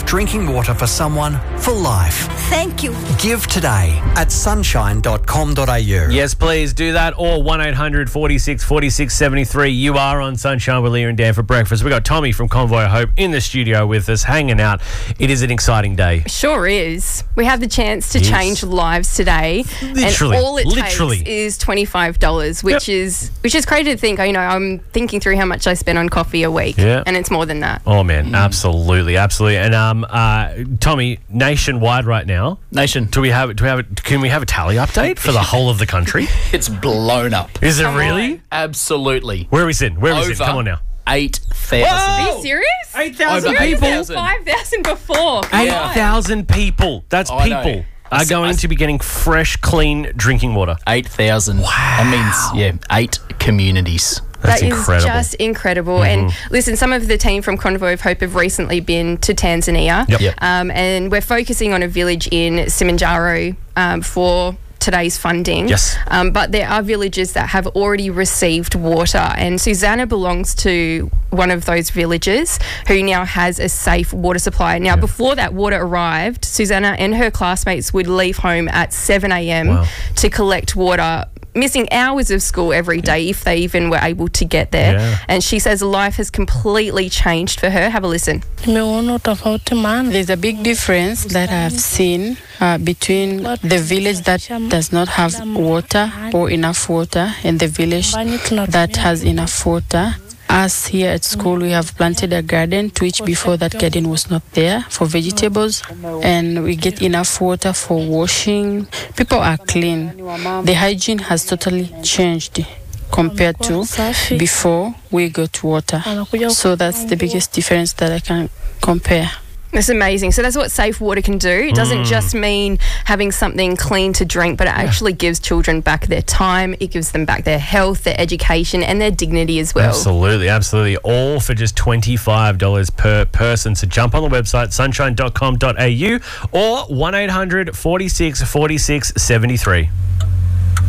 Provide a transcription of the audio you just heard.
drinking water for someone for life. Thank you. Give today at sunshine.com.au. Yes, please do that, or 1800 46 46 73. You are on Sunshine with Leah and Dan for breakfast. We've got Tommy from Convoy of Hope in the studio with us, hanging out. It is an exciting day. Sure is. We have the chance to change lives today. Literally. And all it takes is $25, which is crazy to think. I'm thinking through how much I spend on coffee a week, and it's more than that. Oh, man, absolutely. And Tommy, nationwide right now, can we have a tally update for the whole of the country? It's blown up. Is it really? Absolutely. Where are we sitting? Come on now. 8,000. Are you serious? 8,000 Over people. 8,000. 5,000 before. 8,000 people. That's I know. people are going to be getting fresh, clean drinking water. 8,000. Wow. That means, 8 communities. That's that incredible. is just incredible. And listen, some of the team from Convoy of Hope have recently been to Tanzania. Yep. And we're focusing on a village in Simanjaro for today's funding. Yes. But there are villages that have already received water, and Susanna belongs to one of those villages who now has a safe water supply. Now, before that water arrived, Susanna and her classmates would leave home at 7 a.m. to collect water, missing hours of school every day if they even were able to get there. Yeah. And she says life has completely changed for her. Have a listen. There's a big difference that I've seen between the village that does not have water or enough water and the village that has enough water. Us here at school, we have planted a garden, to which before that garden was not there, for vegetables, and we get enough water for washing. People are clean. The hygiene has totally changed compared to before we got water. So that's the biggest difference that I can compare. That's amazing. So that's what safe water can do. It doesn't just mean having something clean to drink, but it actually gives children back their time. It gives them back their health, their education, and their dignity as well. Absolutely. All for just $25 per person. So jump on the website, sunshine.com.au, or 1800 46 46 73.